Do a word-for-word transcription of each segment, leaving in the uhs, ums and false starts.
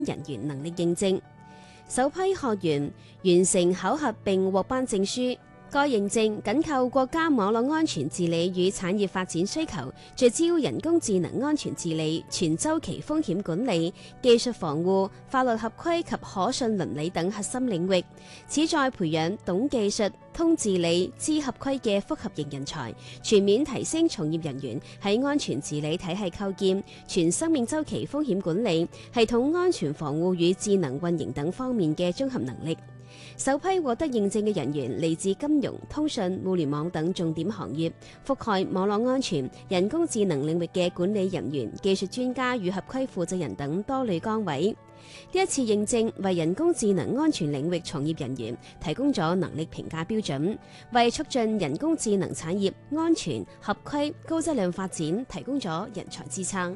人員能力認證。首批學員完成考核並獲頒證書。該認證緊扣國家網絡安全治理與產業發展需求，聚焦人工智能安全治理、全週期風險管理、技術防護、法律合規及可信倫理等核心領域，旨在培養懂技術、通治理、知合規嘅複合型人才，全面提升從業人員喺安全治理體系構建、全生命週期風險管理、系統安全防護與智能運營等方面嘅綜合能力。首批獲得認證嘅人員嚟自金融、通訊、互聯網等重點行業，覆蓋網絡安全、人工智能領域嘅管理人員、技術專家與合規負責人等多類崗位。呢一次認證為人工智能安全領域從業人員提供咗能力評價標準，為促進人工智能產業安全、合規、高質量發展提供咗人才支撐。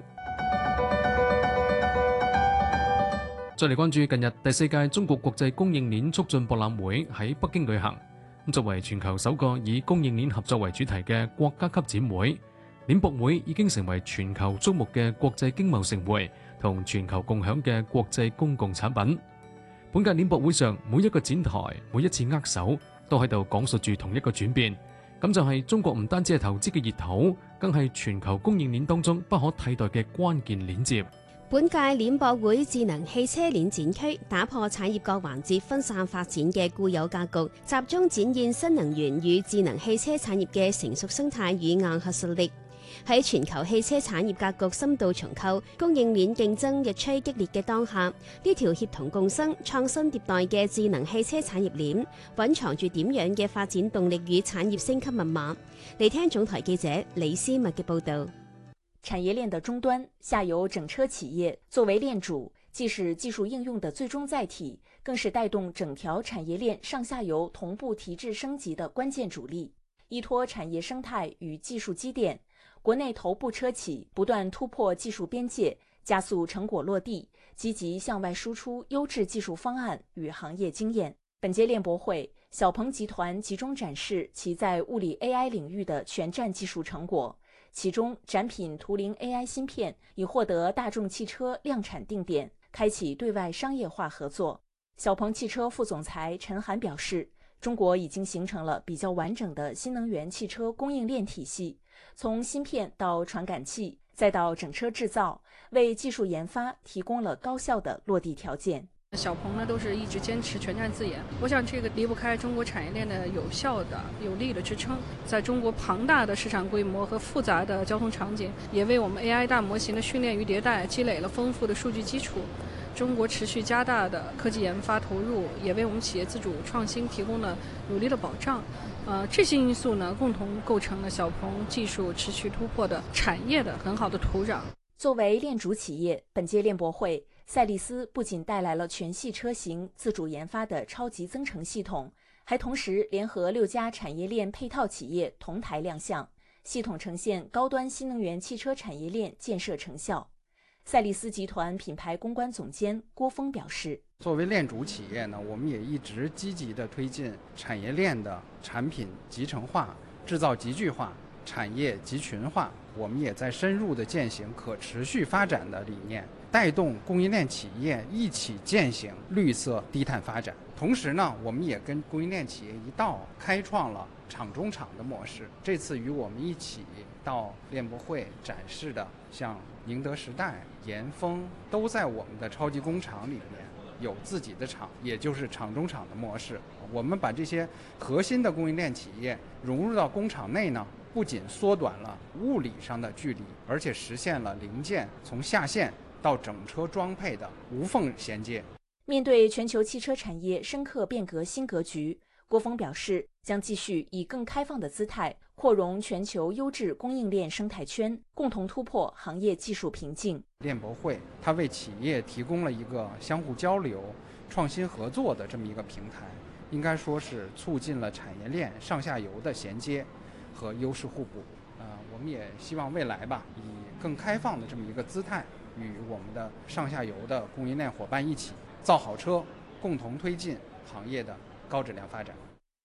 再嚟關注近日第四屆中國國際供應鏈促進博覽會喺北京舉行。作為全球首個以供應鏈合作為主題嘅國家級展會，鏈博會已經成為全球矚目嘅國際經貿盛會同全球共享嘅國際公共產品。本屆鏈博會上，每一個展台、每一次握手，都喺度講述住同一個轉變，咁就係中國唔單止係投資嘅熱土，更係全球供應鏈當中不可替代嘅關鍵鏈接。 本屆鏈博會智能汽車鏈展區打破產業各環節分散發展嘅固有格局，集中展現新能源與智能汽車產業嘅成熟生態與硬核實力。喺全球汽車產業格局深度重構、供應鏈競爭日趨激烈嘅當下，呢條協同共生、創新迭代嘅智能汽車產業鏈，蘊藏住點樣嘅發展動力與產業升級密碼？嚟聽總台記者李思密嘅報導。 產業鏈的終端，下游整車企業作為鏈主，既是技術應用的最終載體，更是帶動整條產業鏈上下游同步提質升級的關鍵主力。依託產業生態與技術積澱，國內頭部車企不斷突破技術邊界，加速成果落地，積極向外輸出優質技術方案與行業經驗。本屆鏈博會，小鵬集團集中展示其在物理 A I 領域的全站技術成果。其中展品圖靈 A I 芯片已獲得大眾汽車量產定點，開啟對外商業化合作。小鵬汽車副總裁陳涵表示，中國已經形成了比較完整的新能源汽車供應鏈體系，從芯片到傳感器，再到整車製造，為技術研發提供了高效的落地條件。 小鵬呢都是一直堅持全站自研，我想這個離不開中國產業鏈的有效的、有力的支撐。在中國龐大的市場規模和複雜的交通場景，也為我們 A I 大模型的訓練與迭代積累了豐富的數據基礎。中國持續加大的科技研發投入，也為我們企業自主創新提供了有力的保障。呃，這些因素呢，共同構成了小鵬技術持續突破的產業的很好的土壤。 作為鏈主企業，本屆鏈博會，賽力斯不僅帶來了全系車型自主研發的超級增程系統，還同時聯合六家產業鏈配套企業同台亮相，系統呈現高端新能源汽車產業鏈建設成效。賽力斯集團品牌公關總監郭峰表示， 作為鏈主企業呢，我們也一直積極地推進產業鏈的產品集成化、製造集聚化、產業集群化。我們也在深入地踐行可持續發展的理念，帶動供應鏈企業一起踐行綠色低碳發展。同時呢，我們也跟供應鏈企業一道開創了廠中廠的模式。這次與我們一起到鏈博會展示的，像寧德時代、延豐，都在我們的超級工廠裡面有自己的廠，也就是廠中廠的模式。我們把這些核心的供應鏈企業融入到工廠內呢，不僅縮短了物理上的距離，而且實現了零件從下線到整車裝配的無縫銜接。 面對全球汽車產業深刻變革新格局，郭峰表示，將繼續以更開放的姿態擴容全球優質供應鏈生態圈，共同突破行業技術瓶頸。 鏈博會它為企業提供了一個相互交流、創新合作的這麼一個平台，應該說是促進了產業鏈上下游的銜接和優勢互補。呃，我們也希望未來吧，以更開放的這麼一個姿態，與我們的上下游的供應鏈夥伴一起造好車，共同推進行業的高質量發展。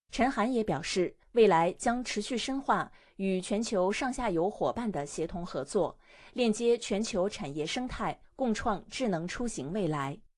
陈涵也表示，未来将持续深化与全球上下游伙伴的协同合作，链接全球产业生态，共创智能出行未来。